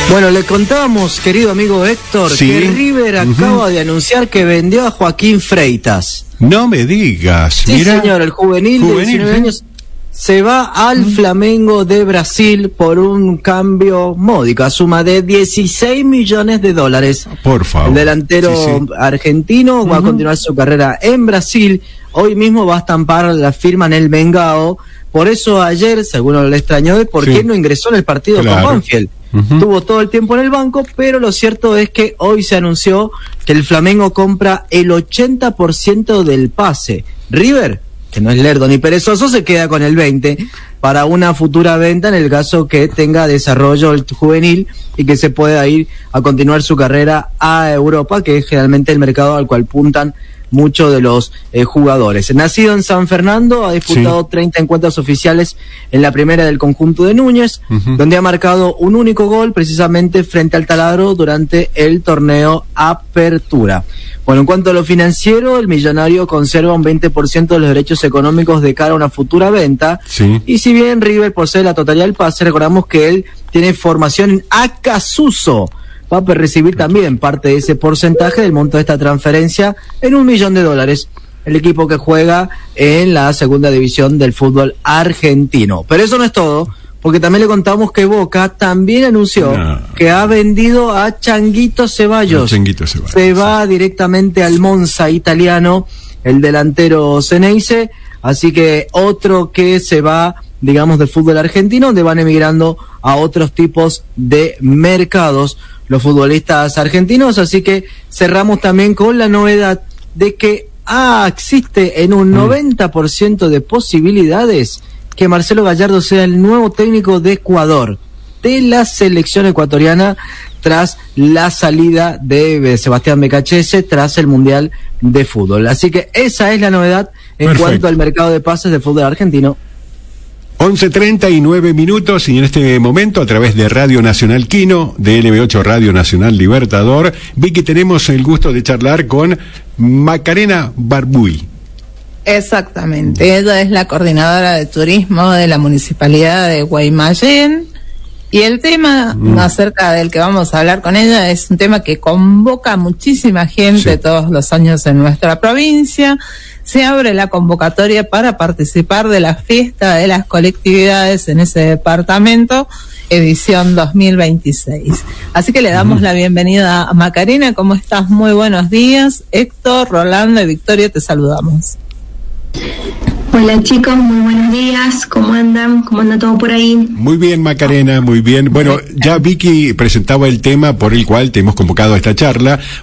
Bueno, le contábamos, querido amigo Héctor, sí, que River acaba de anunciar que vendió a Joaquín Freitas. No me digas. Sí, mira, señor, el juvenil de 19 años se va al Flamengo de Brasil por un cambio módico, a suma de $16 millones. Por favor. El delantero argentino va a continuar su carrera en Brasil. Hoy mismo va a estampar la firma en el Mengao. Por eso ayer, según le extrañó, de por qué no ingresó en el partido con Banfield. Tuvo todo el tiempo en el banco, pero lo cierto es que hoy se anunció que el Flamengo compra el 80% del pase. River, que no es lerdo ni perezoso, se queda con el 20% para una futura venta en el caso que tenga desarrollo el juvenil y que se pueda ir a continuar su carrera a Europa, que es generalmente el mercado al cual puntan muchos de los jugadores. Nacido en San Fernando, ha disputado 30 encuentros oficiales en la primera del conjunto de Núñez, donde ha marcado un único gol precisamente frente al Taladro durante el torneo Apertura. Bueno, en cuanto a lo financiero, el millonario conserva un 20% de los derechos económicos de cara a una futura venta, y si bien River posee la totalidad del pase, recordamos que él tiene formación en Acasuso, va a recibir también parte de ese porcentaje del monto de esta transferencia en $1 millón. El equipo que juega en la segunda división del fútbol argentino. Pero eso no es todo, porque también le contamos que Boca también anunció que ha vendido a Changuito Ceballos. Se va directamente al Monza italiano, el delantero Ceneice, así que otro que se va, digamos, del fútbol argentino, donde van emigrando a otros tipos de mercados los futbolistas argentinos. Así que cerramos también con la novedad de que existe en un 90% de posibilidades que Marcelo Gallardo sea el nuevo técnico de Ecuador, de la selección ecuatoriana, tras la salida de Sebastián Becachese tras el Mundial de Fútbol. Así que esa es la novedad en cuanto al mercado de pases de fútbol argentino. 11:39 y en este momento a través de Radio Nacional Quino, de LB8 Radio Nacional Libertador, Vicky, tenemos el gusto de charlar con Macarena Barbuy. Exactamente, ella es la coordinadora de turismo de la Municipalidad de Guaymallén, y el tema acerca del que vamos a hablar con ella es un tema que convoca a muchísima gente todos los años en nuestra provincia. Se abre la convocatoria para participar de la fiesta de las colectividades en ese departamento, edición 2026. Así que le damos la bienvenida a Macarena. ¿Cómo estás? Muy buenos días. Héctor, Rolando y Victoria, te saludamos. Hola chicos, muy buenos días, ¿cómo andan? ¿Cómo anda todo por ahí? Muy bien, Macarena, muy bien. Bueno, ya Vicky presentaba el tema por el cual te hemos convocado a esta charla,